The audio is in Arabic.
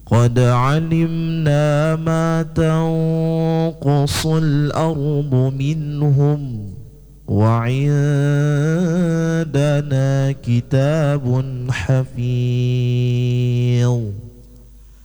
قد علمنا ما تنقص الأرض منهم وعندنا كتاب حفيظ.